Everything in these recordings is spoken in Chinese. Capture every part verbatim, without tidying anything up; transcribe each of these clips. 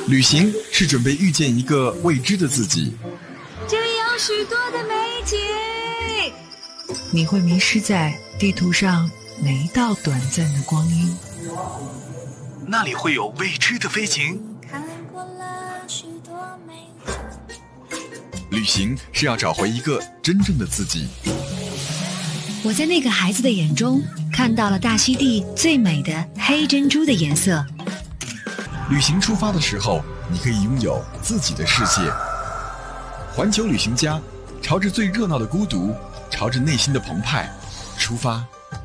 旅行是准备遇见一个未知的自己， 这里有许多的美景， 你会迷失在地图上每一道短暂的光阴， 那里会有未知的飞行。 看过了许多美景， 旅行是要找回一个真正的自己。 我在那个孩子的眼中看到了大溪地最美的黑珍珠的颜色。 旅行出发的时候，你可以拥有自己的世界。环球旅行家，朝着最热闹的孤独，朝着内心的澎湃出发。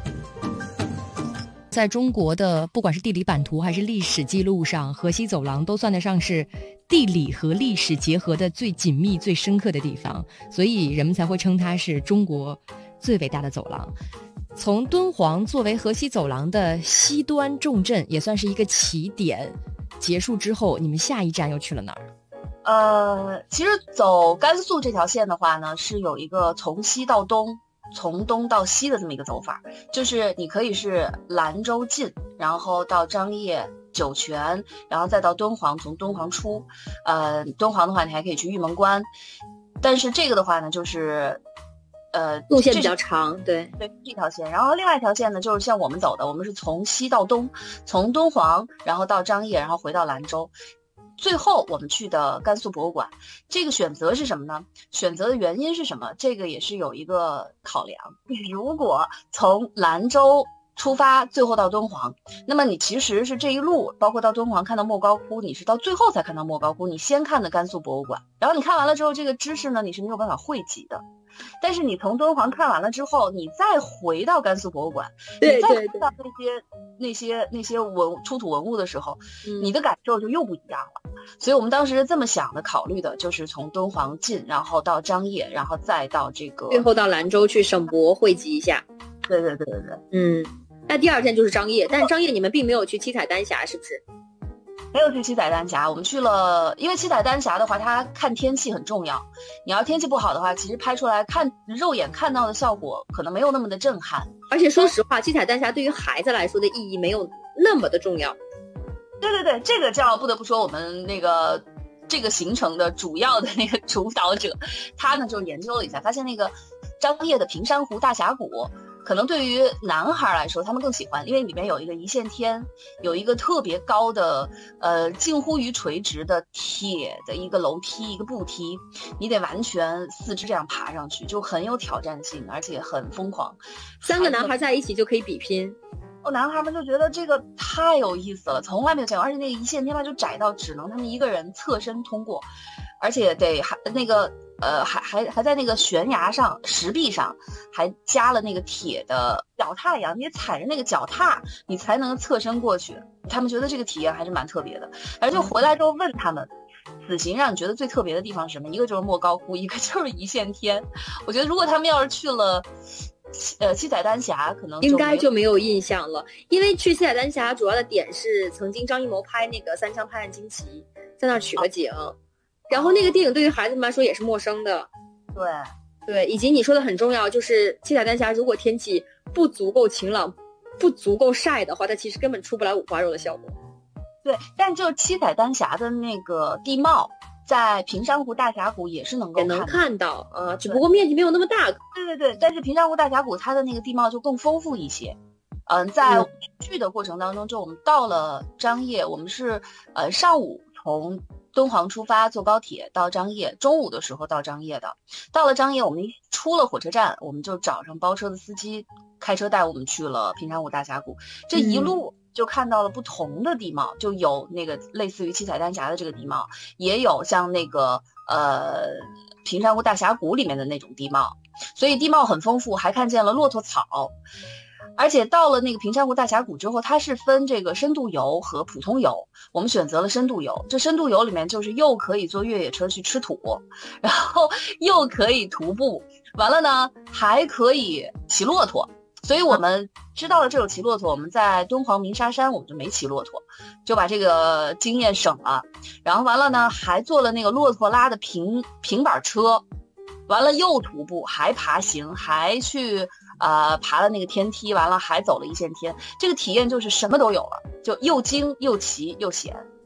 在中国的不管是地理版图还是历史记录上，河西走廊都算得上是地理和历史结合的最紧密最深刻的地方，所以人们才会称它是中国最伟大的走廊。从敦煌作为河西走廊的西端重镇，也算是一个起点，结束之后你们下一站又去了哪儿？ 呃，其实走甘肃这条线的话呢，是有一个从西到东，从东到西的这么一个走法，就是你可以是兰州进，然后到张掖、酒泉，然后再到敦煌，从敦煌出。呃，敦煌的话，你还可以去玉门关，但是这个的话呢，就是呃路线比较长，对对，这条线。然后另外一条线呢，就是像我们走的，我们是从西到东，从敦煌，然后到张掖，然后回到兰州。最后我们去的甘肃博物馆，这个选择是什么呢？选择的原因是什么？这个也是有一个考量。如果从兰州出发，最后到敦煌，那么你其实是这一路，包括到敦煌看到莫高窟，你是到最后才看到莫高窟，你先看的甘肃博物馆，然后你看完了之后，这个知识呢你是没有办法汇集的。但是你从敦煌看完了之后，你再回到甘肃博物馆， 对对对， 你再看到那些那些那些文出土文物的时候， 嗯， 你的感受就又不一样了。所以我们当时这么想的，考虑的就是从敦煌进，然后到张掖，然后再到这个最后到兰州去省博汇集一下。 对对对对对， 嗯，那第二站就是张掖，但是张掖你们并没有去七彩丹霞，是不是？ 没有去七彩丹霞，我们去了，因为七彩丹霞的话，它看天气很重要。你要天气不好的话，其实拍出来看肉眼看到的效果可能没有那么的震撼。 而且说实话，七彩丹霞对于孩子来说的意义没有那么的重要。 对对对，这个叫不得不说我们那个这个行程的主要的那个主导者，他呢就研究了一下，发现那个张掖的平山湖大峡谷。可能对于男孩来说他们更喜欢，因为里面有一个一线天，有一个特别高的呃近乎于垂直的铁的一个楼梯，一个步梯，你得完全四肢这样爬上去，就很有挑战性，而且很疯狂。 三个男孩在一起就可以比拼。 哦，男孩们就觉得这个太有意思了，从来没有见过，而且那个一线天吧就窄到只能他们一个人侧身通过，而且得还那个呃还还还在那个悬崖上石壁上还加了那个铁的脚踏一样，你得踩着那个脚踏你才能侧身过去。他们觉得这个体验还是蛮特别的，而且回来之后问他们，此行让你觉得最特别的地方是什么？一个就是莫高窟，一个就是一线天。我觉得如果他们要是去了呃，七彩丹霞可能应该就没有印象了，因为去七彩丹霞主要的点是曾经张艺谋拍那个三枪拍案惊奇，在那儿取了景，哦，然后那个电影对于孩子们来说也是陌生的。 对对，以及你说的很重要，就是七彩丹霞如果天气不足够晴朗，不足够晒的话，它其实根本出不来五花肉的效果。 对，但就是七彩丹霞的那个地貌，在平山湖大峡谷也是能够也能看到，呃，只不过面积没有那么大。 对对对，但是平山湖大峡谷它的那个地貌就更丰富一些。嗯、呃，在去的过程当中，就我们到了张掖，我们是呃上午从敦煌出发坐高铁到张掖，中午的时候到张掖的。到了张掖，我们一出了火车站，我们就找上包车的司机开车带我们去了平山湖大峡谷。这一路，嗯，就看到了不同的地貌，就有那个类似于七彩丹霞的这个地貌，也有像那个呃平山湖大峡谷里面的那种地貌，所以地貌很丰富，还看见了骆驼草。而且到了那个平山湖大峡谷之后，它是分这个深度游和普通游，我们选择了深度游。这深度游里面就是又可以坐越野车去吃土，然后又可以徒步，完了呢还可以骑骆驼。所以我们知道了这有骑骆驼，我们在敦煌鸣沙山我们就没骑骆驼，就把这个经验省了。然后完了呢还坐了那个骆驼拉的平平板车，完了又徒步还爬行还去呃爬了那个天梯，完了还走了一线天。这个体验就是什么都有了，就又惊又奇又险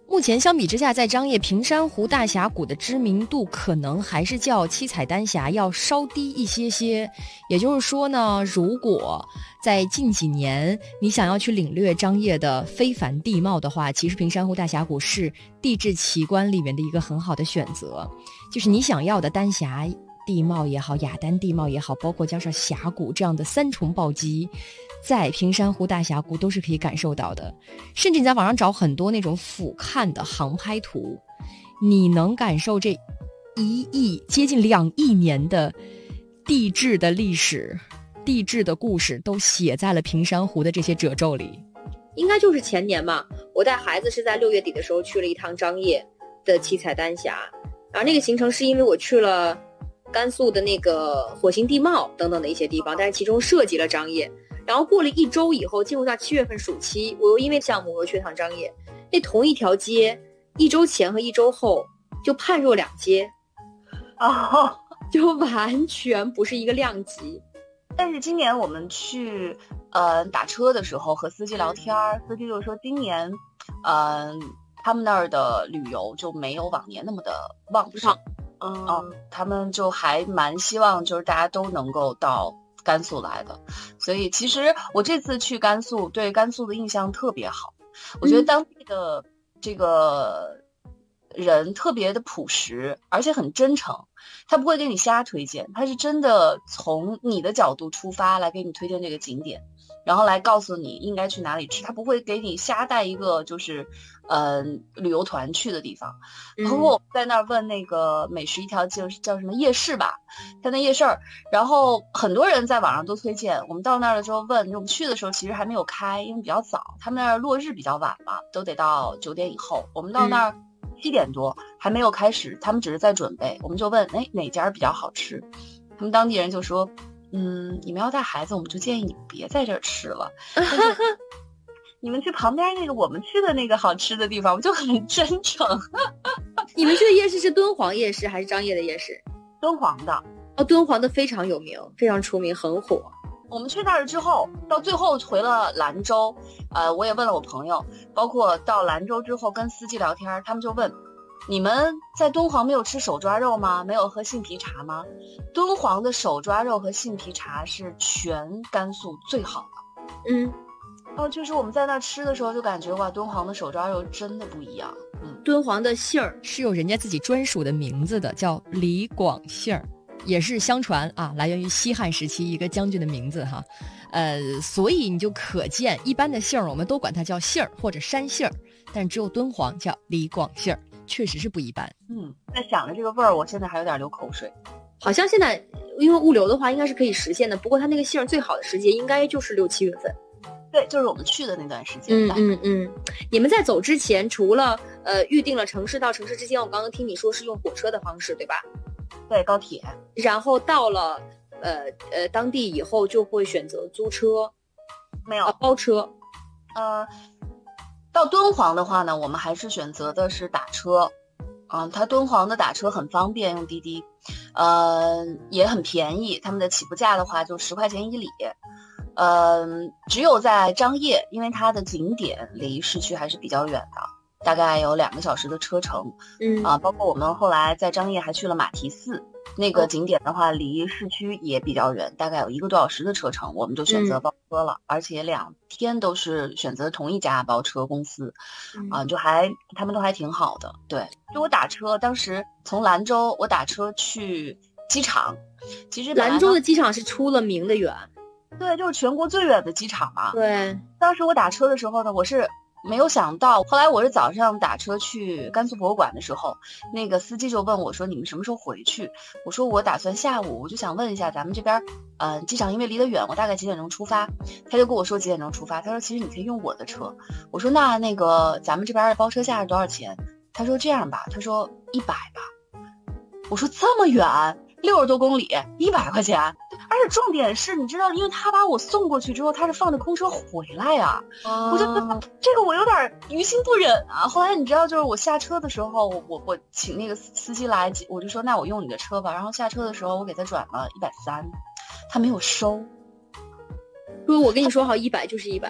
目前相比之下，在张掖平山湖大峡谷的知名度可能还是较七彩丹霞要稍低一些些。也就是说呢，如果在近几年你想要去领略张掖的非凡地貌的话，其实平山湖大峡谷是地质奇观里面的一个很好的选择。就是你想要的丹霞地貌也好，雅丹地貌也好，包括加上峡谷这样的三重暴击，在平山湖大峡谷都是可以感受到的。甚至你在网上找很多那种俯瞰的航拍图，你能感受这一亿接近两亿年的地质的历史、地质的故事都写在了平山湖的这些褶皱里。 应该就是前年嘛，我带孩子是在六月底的时候去了一趟张掖的七彩丹霞，然后那个行程是因为我去了甘肃的那个火星地貌等等的一些地方，但是其中涉及了张掖。然后过了一周以后，进入到七月份暑期，我又因为项目我又去趟张掖，那同一条街，一周前和一周后就判若两街， 哦， 就完全不是一个量级。 但是今年我们去呃打车的时候和司机聊天，司机就说今年嗯、呃、他们那儿的旅游就没有往年那么的旺盛， 嗯、 哦，他们就还蛮希望就是大家都能够到甘肃来的。所以其实我这次去甘肃对甘肃的印象特别好，我觉得当地的这个人特别的朴实，而且很真诚，他不会给你瞎推荐，他是真的从你的角度出发来给你推荐这个景点，然后来告诉你应该去哪里吃，他不会给你瞎带一个就是呃旅游团去的地方。包括我在那儿问那个美食一条街叫什么夜市吧，在那夜市儿，然后很多人在网上都推荐，我们到那儿的时候问，我们去的时候其实还没有开，因为比较早，他们那儿落日比较晚嘛，都得到九点以后，我们到那儿、嗯七点多还没有开始，他们只是在准备，我们就问哎哪家比较好吃，他们当地人就说嗯你们要带孩子我们就建议你们别在这儿吃了你们去旁边那个我们去的那个好吃的地方，我就很真诚你们去的夜市是敦煌夜市还是张掖的夜市？ 敦煌的。 哦，敦煌的非常有名，非常出名，很火。 我们去那儿之后，到最后回了兰州，呃，我也问了我朋友，包括到兰州之后跟司机聊天，他们就问，你们在敦煌没有吃手抓肉吗？没有喝杏皮茶吗？敦煌的手抓肉和杏皮茶是全甘肃最好的。 嗯， 然后就是我们在那儿吃的时候就感觉哇，敦煌的手抓肉真的不一样。嗯， 敦煌的杏儿是有人家自己专属的名字的，叫李广杏儿。也是相传啊，来源于西汉时期一个将军的名字哈，呃，所以你就可见一般的杏儿我们都管它叫杏儿或者山杏儿，但只有敦煌叫李广杏儿，确实是不一般。 嗯，在想着这个味儿，我现在还有点流口水。 好像现在因为物流的话应该是可以实现的，不过它那个杏儿最好的时节应该就是六七月份。 对，就是我们去的那段时间。 嗯嗯嗯。你们在走之前，除了呃预定了城市到城市之间，我刚刚听你说是用火车的方式，对吧？ 对，高铁。 然后到了呃呃当地以后，就会选择租车， 没有、 啊、包车。 呃，到敦煌的话呢，我们还是选择的是打车。嗯、呃，它敦煌的打车很方便，用滴滴，呃，也很便宜。他们的起步价的话就十块钱一里。呃，只有在张掖，因为它的景点离市区还是比较远的。大概有两个小时的车程， 嗯啊，包括我们后来在张掖还去了马蹄寺，那个景点的话离市区也比较远，大概有一个多小时的车程，我们就选择包车了，嗯、而且两天都是选择同一家包车公司，嗯、啊，就还他们都还挺好的。对，就我打车，当时从兰州我打车去机场，其实兰州的机场是出了名的远， 对，就是全国最远的机场嘛。 对， 当时我打车的时候呢，我是。没有想到，后来我是早上打车去甘肃博物馆的时候，那个司机就问我说：“你们什么时候回去？”我说：“我打算下午。”我就想问一下咱们这边，呃，机场因为离得远，我大概几点钟出发？他就跟我说几点钟出发。他说：“其实你可以用我的车。”我说：“那那个咱们这边的包车价是多少钱？”他说：“这样吧，他说一百吧。”我说：“这么远，六十多公里，一百块钱。”而且重点是，你知道，因为他把我送过去之后，他是放着空车回来呀、啊， oh. 我就觉得这个我有点于心不忍啊。后来你知道，就是我下车的时候，我我请那个司机来，我就说那我用你的车吧。然后下车的时候，我给他转了一百三，他没有收。 说我跟你说好一百就是一百。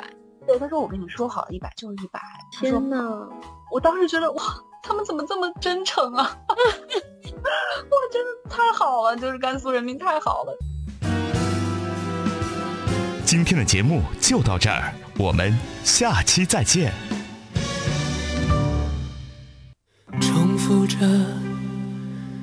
对，他说我跟你说好了，一百就是一百。 天哪！ 我当时觉得哇，他们怎么这么真诚啊！哇，真的太好了，就是甘肃人民太好了。 今天的节目就到这儿，我们下期再见。 重复着